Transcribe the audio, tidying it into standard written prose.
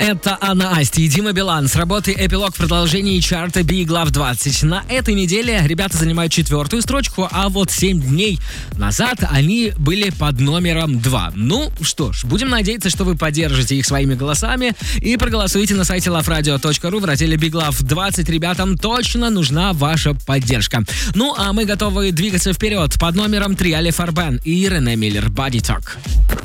Это Анна Асти и Дима Билан с работы «Эпилог» в продолжении чарта Big Love 20. На этой неделе ребята занимают 4-ю строчку, а вот 7 дней назад они были под номером 2. Ну что ж, будем надеяться, что вы поддержите их своими голосами и проголосуйте на сайте loveradio.ru в разделе Big Love 20. Ребятам точно нужна ваша поддержка. Ну а мы готовы двигаться вперед. Под номером 3 Али Фарбен и Рене Миллер «Body Talk».